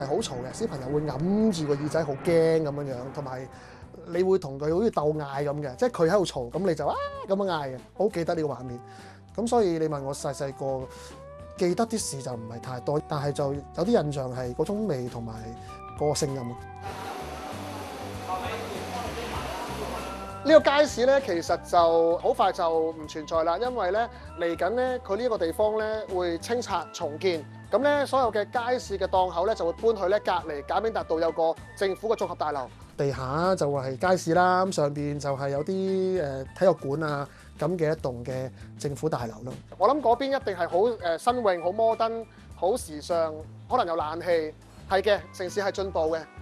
係好嘈嘅，小朋友會揞住個耳仔好驚咁樣樣，同埋你會同佢好似鬥嗌咁嘅，即係佢喺度嘈，咁你就啊咁樣嗌嘅，我好記得呢個畫面。咁所以你問我細細個記得啲事就唔係太多，但係就有啲印象係嗰種味同埋嗰個聲音咯。呢個街市咧，其實就好快就唔存在啦，因為咧嚟緊咧佢呢個地方咧會清拆重建，咁咧所有嘅街市嘅檔口咧就會搬去咧隔離賈炳達道有個政府嘅綜合大樓，地下就係街市啦，咁上邊就係有啲體育館啊咁嘅一棟嘅政府大樓咯。我諗嗰邊一定係好新穎、好摩登、好時尚，可能有冷氣，係嘅，城市係進步嘅。